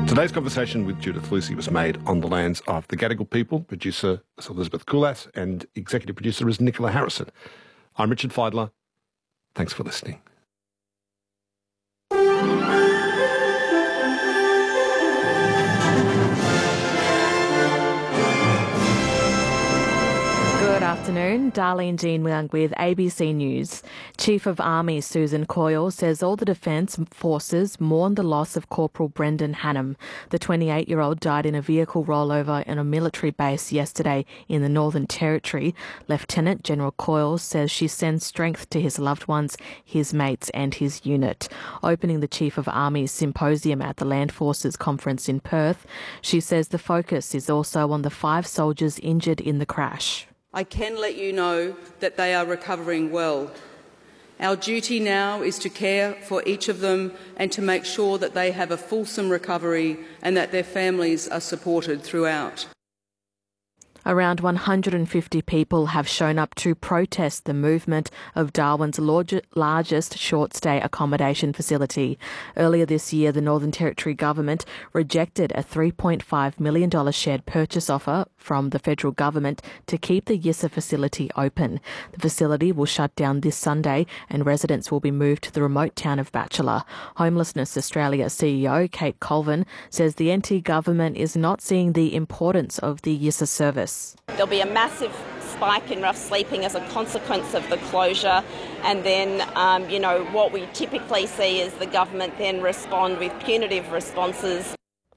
Today's conversation with Judith Lucy was made on the lands of the Gadigal people. Producer is Elizabeth Kulas and executive producer is Nicola Harrison. I'm Richard Feidler. Thanks for listening. Good afternoon, Darlene Jean Leung with ABC News. Chief of Army Susan Coyle says all the Defence Forces mourn the loss of Corporal Brendan Hannam. The 28-year-old died in a vehicle rollover in a military base yesterday in the Northern Territory. Lieutenant General Coyle says she sends strength to his loved ones, his mates and his unit. Opening the Chief of Army's symposium at the Land Forces Conference in Perth, she says the focus is also on the 5 soldiers injured in the crash. I can let you know that they are recovering well. Our duty now is to care for each of them and to make sure that they have a fulsome recovery and that their families are supported throughout. Around 150 people have shown up to protest the movement of Darwin's largest short-stay accommodation facility. Earlier this year, the Northern Territory government rejected a $3.5 million shared purchase offer from the federal government to keep the Yissa facility open. The facility will shut down this Sunday and residents will be moved to the remote town of Batchelor. Homelessness Australia CEO Kate Colvin says the NT government is not seeing the importance of the Yissa service. There'll be a massive spike in rough sleeping as a consequence of the closure, and then, what we typically see is the government then respond with punitive responses.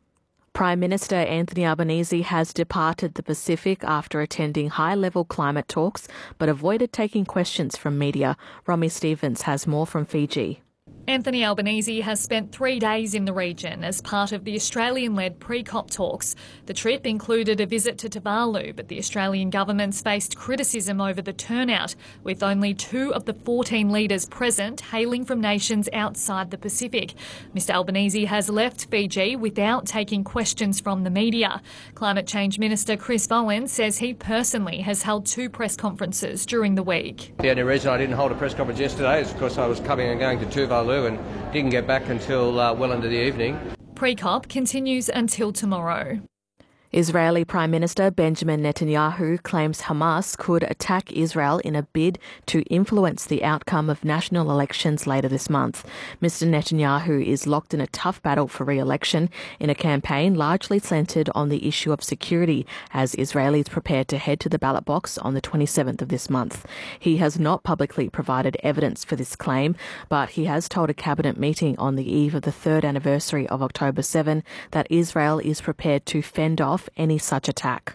Prime Minister Anthony Albanese has departed the Pacific after attending high-level climate talks, but avoided taking questions from media. Romy Stevens has more from Fiji. Anthony Albanese has spent 3 days in the region as part of the Australian-led pre-COP talks. The trip included a visit to Tuvalu, but the Australian government's faced criticism over the turnout, with only 2 of the 14 leaders present hailing from nations outside the Pacific. Mr Albanese has left Fiji without taking questions from the media. Climate Change Minister Chris Bowen says he personally has held 2 press conferences during the week. The only reason I didn't hold a press conference yesterday is because I was coming and going to Tuvalu and didn't get back until well into the evening. Pre-COP continues until tomorrow. Israeli Prime Minister Benjamin Netanyahu claims Hamas could attack Israel in a bid to influence the outcome of national elections later this month. Mr Netanyahu is locked in a tough battle for re-election in a campaign largely centred on the issue of security as Israelis prepare to head to the ballot box on the 27th of this month. He has not publicly provided evidence for this claim, but he has told a cabinet meeting on the eve of the 3rd anniversary of October 7 that Israel is prepared to fend off any such attack.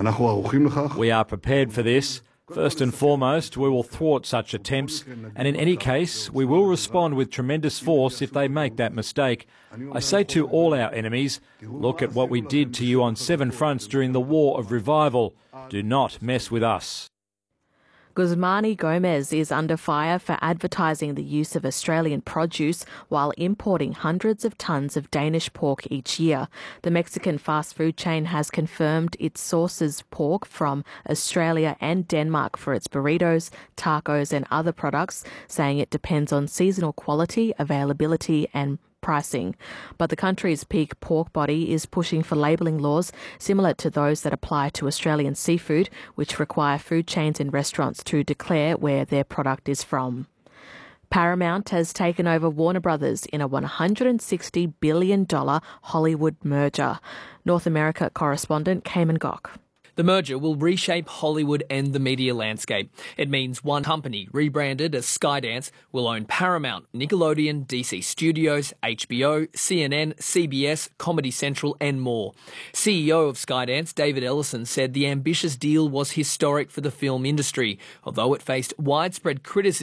We are prepared for this. First and foremost, we will thwart such attempts, and in any case, we will respond with tremendous force if they make that mistake. I say to all our enemies, look at what we did to you on 7 fronts during the War of Revival. Do not mess with us. Guzmani Gomez is under fire for advertising the use of Australian produce while importing hundreds of tons of Danish pork each year. The Mexican fast food chain has confirmed it sources pork from Australia and Denmark for its burritos, tacos and other products, saying it depends on seasonal quality, availability and pricing. But the country's peak pork body is pushing for labelling laws similar to those that apply to Australian seafood, which require food chains and restaurants to declare where their product is from. Paramount has taken over Warner Brothers in a $160 billion Hollywood merger. North America correspondent Cayman Gok. The merger will reshape Hollywood and the media landscape. It means one company, rebranded as Skydance, will own Paramount, Nickelodeon, DC Studios, HBO, CNN, CBS, Comedy Central and more. CEO of Skydance, David Ellison, said the ambitious deal was historic for the film industry, although it faced widespread criticism